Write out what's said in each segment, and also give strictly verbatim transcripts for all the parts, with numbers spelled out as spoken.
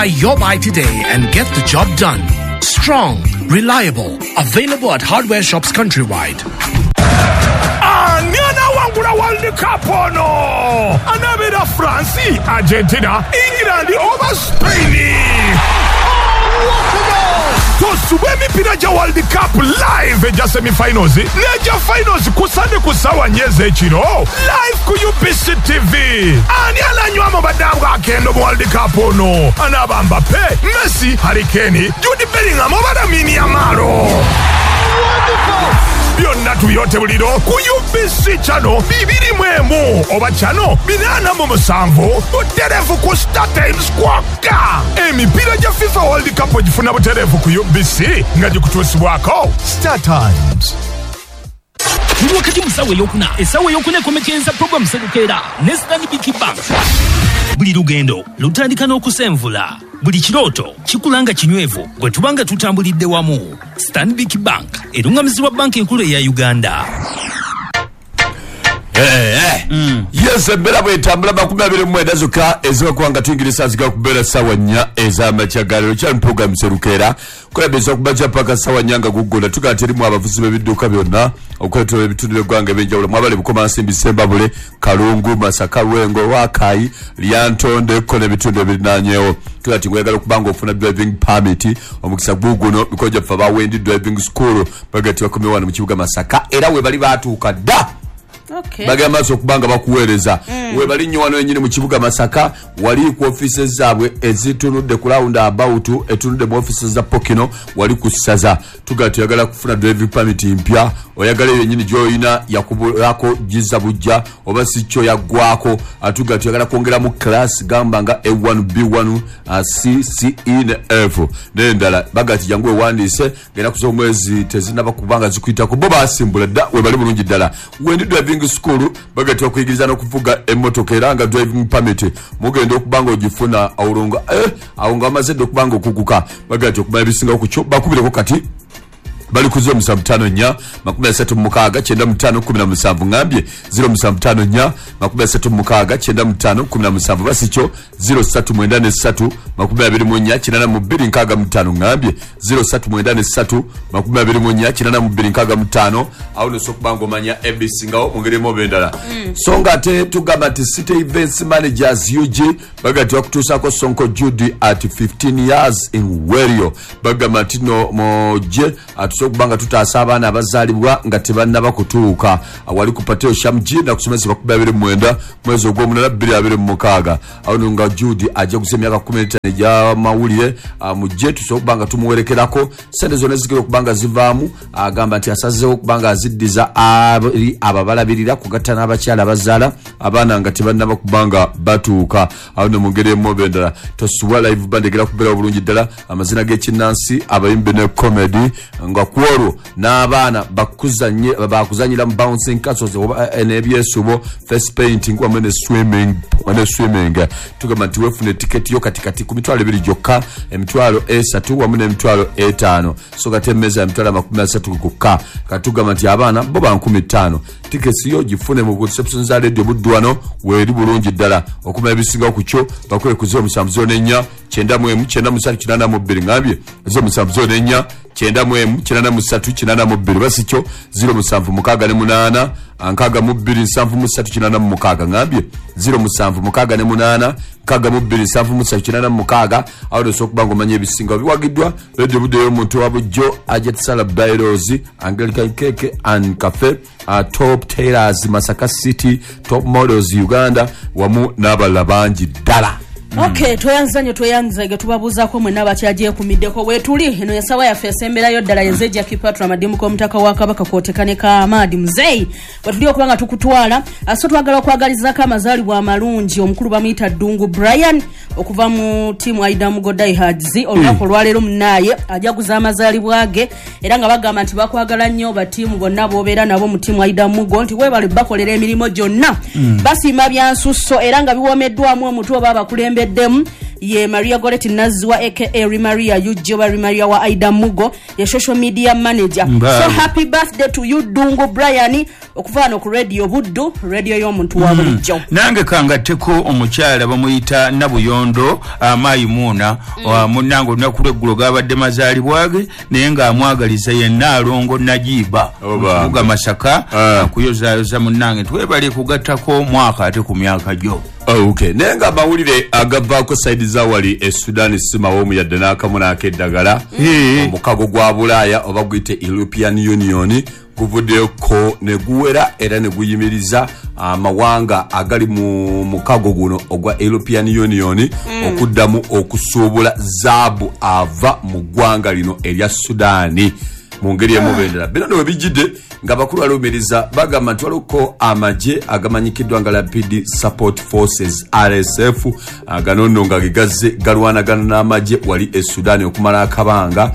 Buy your buy today and get the job done. Strong, reliable, available at hardware shops countrywide. Nyana wangula World Cup ono anabera France, Argentina, England over Spain. Tosubwe mipira ja World Cup live ja semi-finals neja finals kusande kusawa nyeze chino live ku U B C T V. Ani alanywa mabadamu akendo mu World Cup ono anabamba pe Messi, Harry Kane, Jude Bellingham obadamini amaro. Wonderful. Byonna tuyote buliro ku U B C chano bibiri mwemu oba chano binana mu musanvu buterefu ku Star Times kwaka emipira ja FIFA World Cup gifuna buterefu ku U B C nga gikutusibwako Star Times. Ndio wakati msawe yokuna esawe yokuna komekenza program sekukera ne Stanbic Bank. Buli lugendo lutandika n'okusenvula, buli kiroto kikulanga kinywevu bwe tubanga tutambulidde wamu. Stanbic Bank erungamizibwa banki enkulu ya Uganda. Eh eh mm. Yes mbera bwe tambula makumi abiri mu mwenda zokka eziba kwanga tuyingirisa zika kubera sawa nya ezama kyagalero kya program serukera kola bezo kubaja paka sawa nyanga gugola tukateri mu abavuzi b'ebidduka byonna okwetula ebitundu by'eggwanga ebyenjawulo mwabale bukoma nsimbi Sembabule, Kalungu, Masaka, Lwengo, Wakai, Lyantonde kone ebitundu ebinanyewo tukati ngoyagala kubanga ofuna driving permit omukisa guguno bikoja faba wendi driving school bagati bakomewana mu kibuga Masaka era we bali batuuka da. Okay. Bagamba okubanga bakuweereza mm. we bali nnyo wano yennyini mu kibuga Masaka wali ku offices zaabwe ezitunudde ku round about etunudde mu offices za Pokino wali ku Saza tugati yagala kufuna driving permit mpya oyagala yennyini joyina yakubulako giza bujja oba sicho yaggwako atugati yagala kwongera mu class gamba nga A one B one uh, C C E ne F nendala bagati jangu ewandise genda kuzo mwezi tezinaba kubanga zikuyita ku boba asimbula da we bali bulungi ddala wendi driving school bagati okuyigiriza n'okuvuga emmotoka era nga driving permit mugenda okubanga ogifuna awulunga eh awunga amazedde okubanga okuguka bagati okumanya ebisinga ku kyo bakubireko kati bali kuzo musanvu ttaano nnya makumi asatu mu mukaaga kyenda mu ttaano kumi na musanvu ngambye zero musanvu ttaano nnya makumi asatu mu mukaaga kyenda mu ttaano kumi na musanvu basikyo zero ssatu mwenda ne ssatu makumi abiri mu nnya kinana mu bbiri nkaaga mu ttaano ngambye zero ssatu mwenda ne ssatu makumi abiri mu nnya kinana mu bbiri nkaaga mu ttaano awo n'osokubanga omanya A B C ngawo ongeremu obendala mm. so nga ate tugamba nti City Events Managers U G bagati wakutuusako Sonko Judy at fifteen years in Werio bagamba nti no moje atuso kubanga tutaasa abaana abazaalibwa nga tebannaba kutuuka awali ku Pateo Shamji na kusomesebwa ku abiri mu mwenda mwezi ogw'omunana bbiri abiri mu mukaaga awo nga Judy ajja kusa emyaka kumi n'etaano egya mawulire mujje tusobola kubanga tumuwerekerako sente zonna zigenda okubanga zivaamu agamba nti asazeewo okubanga aziddiza ababalabirira kugatta n'abakyala abazaala abaana nga tebannaba kubanga batuuka awo ne mu ngeri emu oba endala tosuwa live band egera kubeera obulungi ddala amazina g'ekinnansi abayimbi ne comedy nga kworo n'abaana bakuzanye bakuzanyira mu bouncing castles n'ebyesubo face painting wamu ne swimming ne swimming tugamba nti wefuna etiketi yo katikati ku mitwalo ebiri gyokka emitwalo esatu wamu n'emitwalo etaano so kati emmeza emitwalo amakumi asatu kukka katugamba nti abaana bo ba nkumi ttaano tiketi yo gifune mu reception za radio Buddwano weeri bulungi ddala okumanya ebisingawo ku kyo bakole ku zero musanvu zero n'ennya kyenda mu emu kyenda mu ssatu kinaana mu bbiri ngambye zero musanvu zero n'ennya kyenda mu emu kinaana mu ssatu kinaana mu bbiri basikyo zero musanvu mukaaga ne munaana nkaaga mu bbiri nsanvu mu ssatu kinaana mu mukaaga ngambye zero musanvu mukaaga ne munaana nkaaga mu bbiri nsanvu mu ssatu kinaana mu mukaaga awo nosobola okuba ng'omanya ebisinga biwagiddwa radio budde y'omuntu wa bujjo Ajet Sala Bairozi Anglican Cake and Cafe uh, Top Tailors Masaka City Top Models Uganda wamu n'abalala bangi ddala. Okay, toyanzanyo toyanzage tubabuzaako mwe nabakyaje kumiddeko wetuli eno yasawa ya fesemberayo ddala yenzeja kipatula madimu ko mutaka wa kabaka kotekane ka Amadi Mzei wetuli okubanga tukutwala aso twagala okwagaliza ka amazali bwa malungi omukulu bamuyita Dungu Brian okuva mu timu Aida Mugodai Hadzi olwako lwalero munaye ajja kuza amazali bwage era nga bagamba nti bakwagala nnyo batimu bonna bobeera nabo mu timu Aida Mugo nti webale bakolera emirimu gyonna mm. basi mabyansusso era nga biwomeddwamu omutwe baba kulembe demu ye Maria Goretti Nazwa aka Maria Yujoba Maria wa Aida Mugo ye social media manager. Mbawe. So happy birthday to you Dungu Brian okuvana ku radio Buddu radio y'omuntu wa bulijjo. Nange kanga teko omukyala bamuyita Nabuyondo amayi muna mm. munango nakuleggulo gabadde mazali bwage naye nga amwagaliza yenna alongo Najiba okuga Masaka uh. kuyoza yoza munange twebali kugattako mwaka ate ku myaka gyo. Oh, okay. Nenga mawulire agavako side za wali e Sudan sima womu ya denaka muna akedagala mm. mukago gwa Bulaya oba gwite European Union guvudde ko neguwera era neguyimiriza amawanga agali mu mukago guno ogwa European Union mm. okuddamu okusuubula zaabu ava mu gwanga lino erya Sudani mu ngeri y'emubendera bino ne bijidde nga bakulu alumiriza bagamba nti waliko amaje agamanyikiddwa nga Rapid Support Forces R S F aganono nga gigaze galwanagana n'amaje wali e Sudan okumala akabanga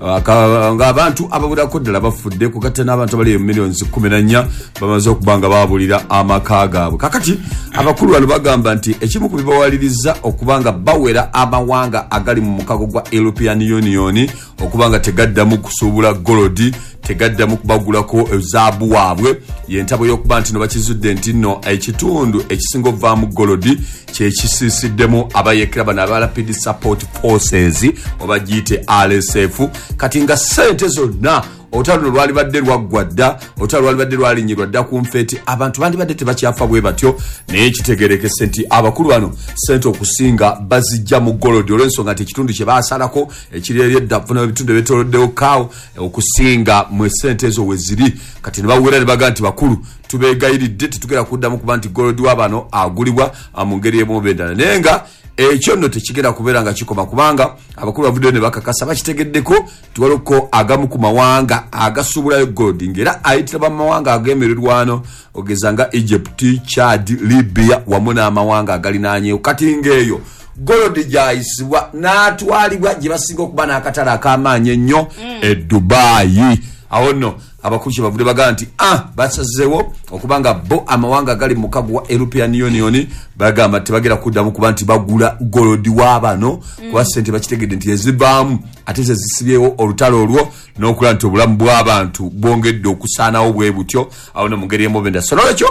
nga abantu ababudako ddala bafudde kugatta n'abantu abali millions kumi na nnya bamaze okubanga babulira amaka gaabwe kakati abakulu bano bagamba nti ekimu ku bibawaliriza okubanga bawera amawanga agali mu mukago gwa European Union okubanga tegaddamu kusuubula golodi tegaddamu kubagulako zaabu waabwe yentabo yokuba nti no bakizudde nti nno ekitundu ekisinga ovaamu golodi kyekisiisiddemu abayekera bano aba Rapid Support Forces oba giyite R S F kati nga ssente zonna otalo lwali badde lwaggwadda otalo lwali badde lwalinyirwa dda ku nfeeti abantu bandi badde tebakyafa bwe batyo naye kitegerekese nti abakulu bano ssente okusinga bazijja mu golodi olw'ensonga nti ekitundu kye baasalako ekiri eri edda funa ebitundu ebyettoloddewo kaawo okusinga mwe ssente ezo we ziri kati ne bawera ne baga nti bakulu tubeegayiridde tetugera kuddamu kuba nti golodi wabano agulibwa mu ngeri y'emubendana naye nga ekyo nno tekigenda kubeera nga kikoma kubanga abakulu bavuddeyo ne bakakasa bakitegeddeko tiwaliko agamu ku mawanga agasuubulayo golodi ng'era ayitira bamawanga agemererwano ogeza nga Egypt, Chad, Libya wamu n'amawanga agalinaanyeewo kati ng'eyo golodi gyayisibwa n'atwalibwa gye basinga okuba n'akatale ak'amaanyi ennyo mm. e Dubai awo nno abakulu bavudde baga nti ah basazeewo okubanga bo amawanga gali mu kago wa European Union bagamba tebagera kuddamu kuba nti bagula golodi wabano mm. kwa sente bakitegedde nti ezibaamu ate ze zisibyewo olutalo olwo n'okulaba nti obulamu bw'abantu bwongedde okusaanawo bwe butyo awo no mu ngeri y'emubenda so n'olwekyo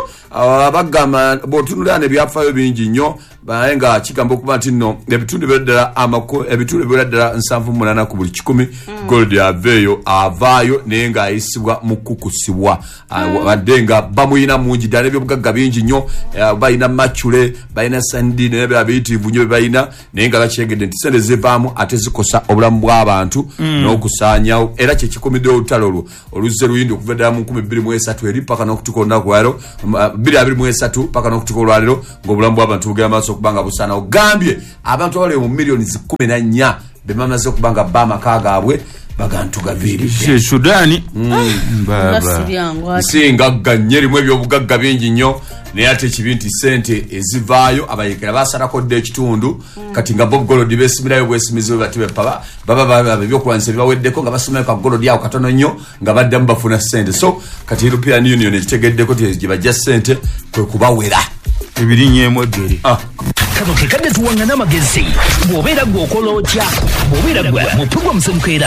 bagamba bw'otunulira n'ebyafaayo bingi nnyo naye nga kigamba okuba nti nno ebitundu ebirala amako ebitundu ebirala ddala nsanvu mu munaana ku buli kikumi mm. golodi aveeyo avaayo naye ng'ayisibwa mu kukusibwa wadde mm. nga bamuyina mungi ddala ebyobugagga bingi nnyo balina machule balina sandi nebya biyitirivu nnyo bebalina naye nga bakyegedde nti sente zivaamu ate zikosa obulamu bw'abantu mm. n'okusaanyawo era kyekikomidde olutalo olwo oluzze luyindi okuva ddala mu nkumi bbiri mu esatu eri paka n'okutuuka olunaku lwaleero bbiri abiri mu esatu paka n'okutuuka olwaleero ng'obulamu bw'abantu bugenda maaso okubanga busaanawo gambye abantu abali mu miliyoni kumi na nnya be bamaze okubanga ba amaka gaabwe bagantu gaviiridde Sudani mm. baba singa ganye limu ebyobugagga bingi nnyo naye ate ekibi nti ssente ezivaayo abayekera basalako dde ekitundu mm. kati nga Bob Golodi beesimirayo bwesimizi bwe bati bepaba baba ebyokulwanyisa bibaweddeko nga basimayo ka golodi awo katono nnyo nga baddamu bafuna ssente so kati European Union ekitegeddeko gye bajja ssente kwe kubawera ebirinyeemu ebbiri ah. kano ke kadde tuwanga n'amagezi bw'obeera gwe okola otya bw'obeera gwe mu pulogulamu semukeera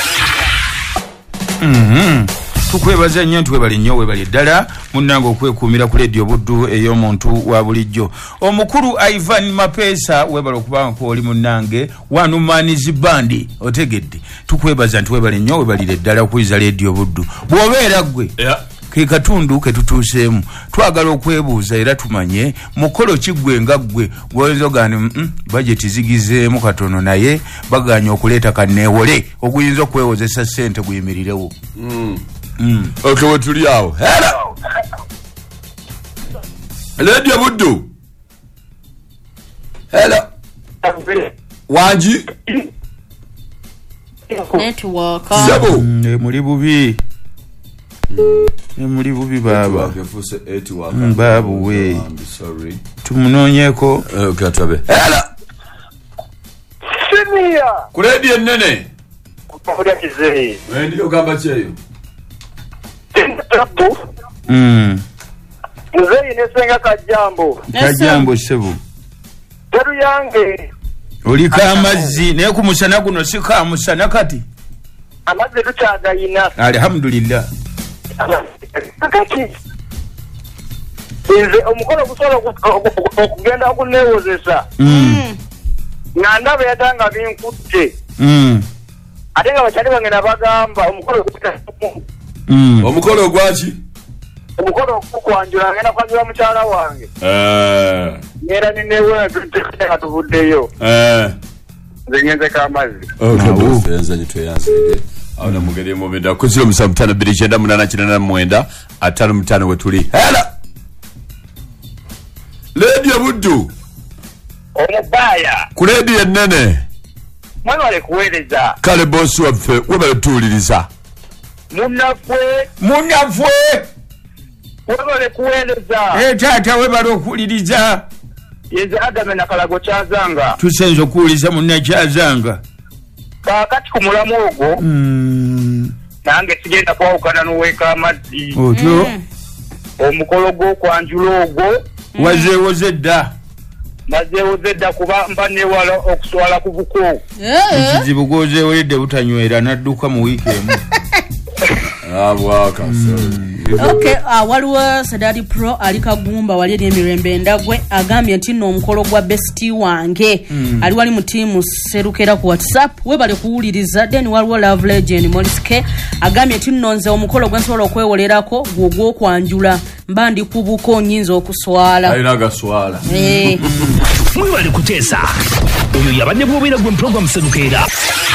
mm-hmm. tukwebaza nnyo ntwebali nnyo webali eddala munnange okwekuumira ku leediyo Buddu ey'omuntu wa bulijjo omukulu Ivan Mapesa webala okubanga kwoli munnange wanumanizi bandi otegedde tukwebaza ntwebali nnyo webalira eddala okuyiza leediyo Buddu bw'obeera gwe yeah. ke katundu ke tutuuseemu twagala okwebuuza era tumanye mukolo kiggwe nga ggwe gwoyinza ogani mm, bajeti zigizeemu katono naye baganya okuleeta kanneewole oguyinza okwewozesa ssente guyimirirewo mm. mm. okay, wetuli awo hela leediyo Buddu hela wangi network sebo mm, muli bubi mm. muli bubi baba mm, babu we tumunoonyeko okay, atabe hela Senior ku leediyo ennene kupakulia kizee wendi ogamba kyeyo tapu mm. muzei nesenga kajambo kajambo sebo teru yange olika amazzi naye ku musana guno sika musana kati amazzi tukyagayina alhamdulillah kakati nze omukolo gusobola okugenda okuneewozesa nga ndaba yatanga binkutte ate nga bakyali bange nabagamba omukolo omukolo ogwaki omukolo okukwanjula ngenda kwanjula mukyala wange ngera ninewe nga tuvuddeyo nze ngenzeko amazzi enzanyi tweyanzire awo namugeri mubinda kuzira omusanvu mutaano bbiri kyenda munaana kinana na mwenda ataano mutaano wetuli hela leediyo buddu omubaaya ku leediyo ennene mwebale kuweereza kale boosi waffe webale tuwuliriza munnaffe munnaffe webale kuweereza e taata webale okuwuliriza yeze Adame Nakalago Kyazanga tusenze okuwuliriza munnakyazanga kaakati ku mulamu ogwo nange sigenda kwawukana n'oweeka amazzi otyo omukolo gw'okwanjula ogwo wazeewoze dda mazeewoze dda kuba mba neewala okuswala ku buko ekizibu gwozeewoledde butanywera n'adduka mu wiiki emu abwaka okay uh, waliwo Sadadi Pro ali Kagumba wali eri emirembe endagwe agambye nti nno omukolo gwa bestie wange mm. ali wali mu tiimu serukera ku WhatsApp webale kuwuliriza then waliwo Love Legend Moliske agambye nti nno nze omukolo gwe nsobola okwewolerako gwogwo okwanjula mba ndi ku buko nyinza okuswala alina agaswala eh mwebale kuteesa oyo yabadde bwobera gwe program serukera